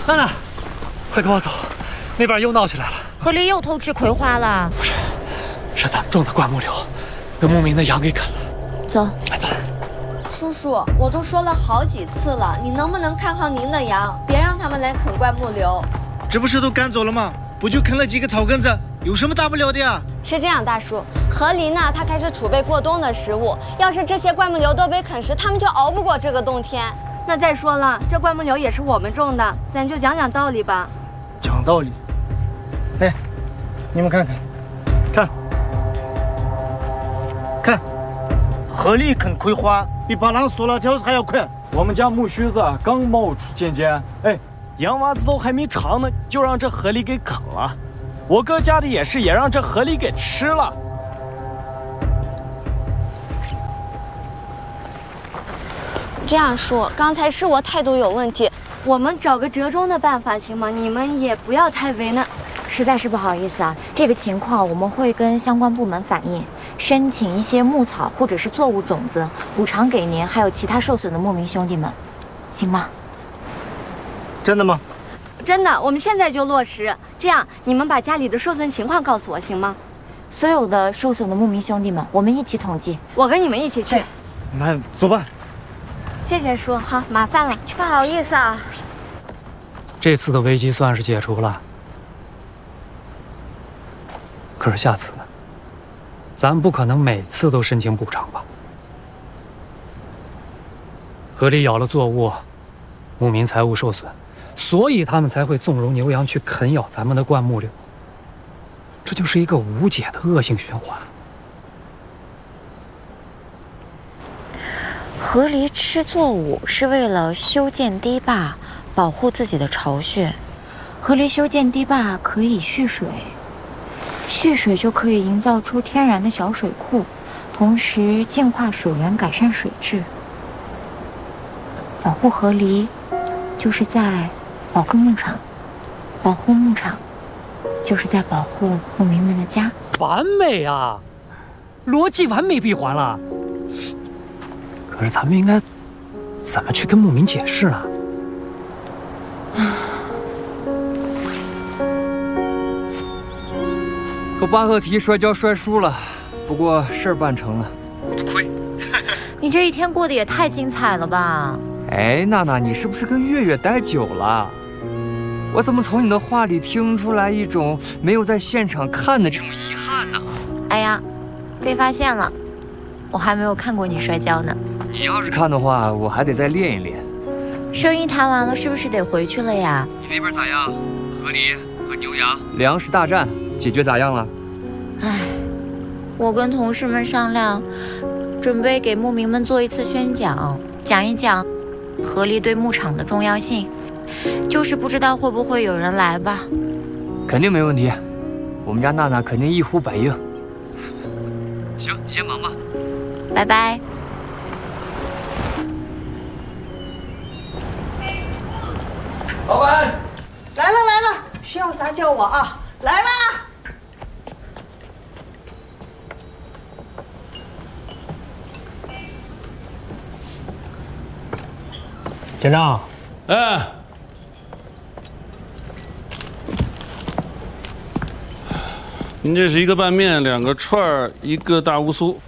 娜娜，快跟我走，那边又闹起来了。 河狸又偷吃葵花了？ 不是，是咱们种的灌木柳，被牧民的羊给啃了。 走， 来走。 叔叔，我都说了好几次了，你能不能看好您的羊，别让他们来啃灌木柳？ 这不是都赶走了吗？不就啃了几个草根子，有什么大不了的呀？ 是这样，大叔，河狸呢，它开始储备过冬的食物。要是这些灌木柳都被啃食，它们就熬不过这个冬天。 那再说了，这灌木柳也是我们种的，咱就讲讲道理吧。 讲道理。哎，你们看看，看，河狸啃葵花比把狼缩了条子还要快。 我们家木须子刚冒出尖尖，哎，羊娃子都还没长呢，就让这河狸给啃了。我哥家的也是，也让这河狸给吃了。 这样说，刚才是我态度有问题。 我们找个折中的办法行吗？你们也不要太为难。 实在是不好意思啊，这个情况我们会跟相关部门反映，申请一些牧草或者是作物种子补偿给您，还有其他受损的牧民兄弟们，行吗？ 真的吗？ 真的，我们现在就落实。这样，你们把家里的受损情况告诉我，行吗？ 所有的受损的牧民兄弟们，我们一起统计。 我跟你们一起去。 那走吧。 谢谢叔，好，麻烦了，不好意思啊。 这次的危机算是解除了，可是下次呢？咱不可能每次都申请补偿吧？河狸咬了作物，牧民财物受损，所以他们才会纵容牛羊去啃咬咱们的灌木柳，这就是一个无解的恶性循环。 河狸吃作物是为了修建堤坝，保护自己的巢穴。河狸修建堤坝可以蓄水，蓄水就可以营造出天然的小水库，同时净化水源，改善水质。保护河狸，就是在保护牧场；保护牧场，就是在保护牧民们的家。 完美啊，逻辑完美闭环了。可是咱们应该怎么去跟牧民解释呢？ 和巴赫提摔跤摔输了，不过事儿办成了，不亏。 你这一天过得也太精彩了吧！ 哎，娜娜，你是不是跟月月待久了？我怎么从你的话里听出来一种没有在现场看的这种遗憾呢？ 哎呀，被发现了，我还没有看过你摔跤呢。 你要是看的话，我还得再练一练。 生意谈完了，是不是得回去了呀？ 你那边咋样？河狸和牛羊粮食大战解决咋样了？ 唉，我跟同事们商量，准备给牧民们做一次宣讲，讲一讲河狸对牧场的重要性，就是不知道会不会有人来吧。 肯定没问题，我们家娜娜肯定一呼百应。行，你先忙吧。 拜拜。 老板，来了，需要啥叫我啊！来啦！ 结账。 哎，您这是一个拌面，2个串儿，1个大乌苏。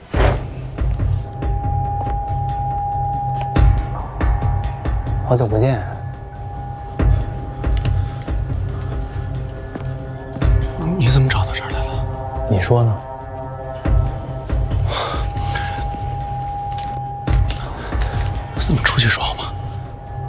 好久不见。你怎么找到这儿来了？你说呢？咱们出去说好吗？